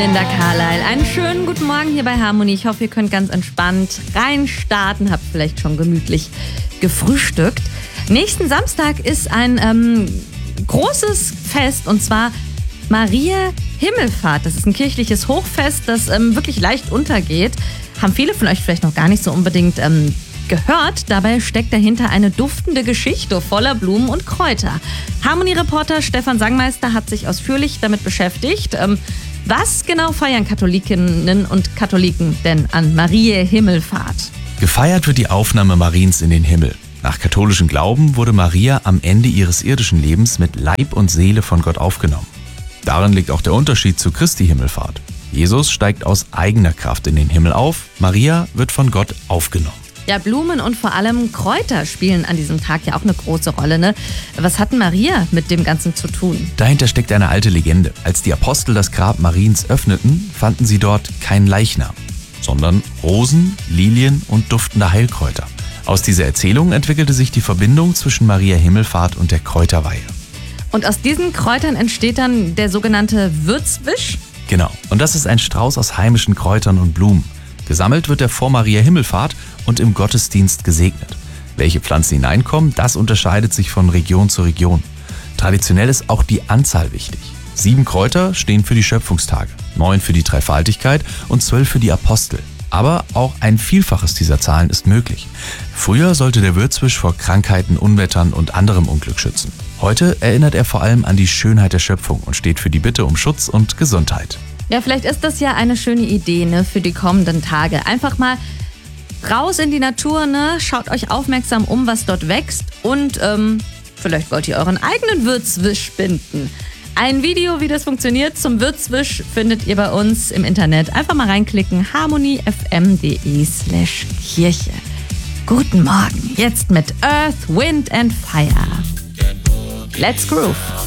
In der Carlisle. Einen schönen guten Morgen hier bei Harmonie. Ich hoffe, ihr könnt ganz entspannt reinstarten, habt vielleicht schon gemütlich gefrühstückt. Nächsten Samstag ist ein großes Fest, und zwar Maria Himmelfahrt. Das ist ein kirchliches Hochfest, das wirklich leicht untergeht. Haben viele von euch vielleicht noch gar nicht so unbedingt gehört. Dabei steckt dahinter eine duftende Geschichte voller Blumen und Kräuter. Harmonie-Reporter Stefan Sangmeister hat sich ausführlich damit beschäftigt. Was genau feiern Katholikinnen und Katholiken denn an Mariä Himmelfahrt? Gefeiert wird die Aufnahme Mariens in den Himmel. Nach katholischem Glauben wurde Maria am Ende ihres irdischen Lebens mit Leib und Seele von Gott aufgenommen. Darin liegt auch der Unterschied zu Christi Himmelfahrt. Jesus steigt aus eigener Kraft in den Himmel auf, Maria wird von Gott aufgenommen. Ja, Blumen und vor allem Kräuter spielen an diesem Tag ja auch eine große Rolle, ne? Was hat denn Maria mit dem Ganzen zu tun? Dahinter steckt eine alte Legende. Als die Apostel das Grab Mariens öffneten, fanden sie dort keinen Leichnam, sondern Rosen, Lilien und duftende Heilkräuter. Aus dieser Erzählung entwickelte sich die Verbindung zwischen Maria Himmelfahrt und der Kräuterweihe. Und aus diesen Kräutern entsteht dann der sogenannte Würzwisch? Genau, und das ist ein Strauß aus heimischen Kräutern und Blumen. Gesammelt wird er vor Maria Himmelfahrt und im Gottesdienst gesegnet. Welche Pflanzen hineinkommen, das unterscheidet sich von Region zu Region. Traditionell ist auch die Anzahl wichtig. 7 Kräuter stehen für die Schöpfungstage, 9 für die Dreifaltigkeit und 12 für die Apostel. Aber auch ein Vielfaches dieser Zahlen ist möglich. Früher sollte der Würzwisch vor Krankheiten, Unwettern und anderem Unglück schützen. Heute erinnert er vor allem an die Schönheit der Schöpfung und steht für die Bitte um Schutz und Gesundheit. Ja, vielleicht ist das ja eine schöne Idee, ne, für die kommenden Tage. Einfach mal raus in die Natur, ne? Schaut euch aufmerksam um, was dort wächst, und vielleicht wollt ihr euren eigenen Würzwisch binden. Ein Video, wie das funktioniert zum Würzwisch, findet ihr bei uns im Internet. Einfach mal reinklicken, harmoniefm.de/Kirche. Guten Morgen, jetzt mit Earth, Wind and Fire. Let's groove.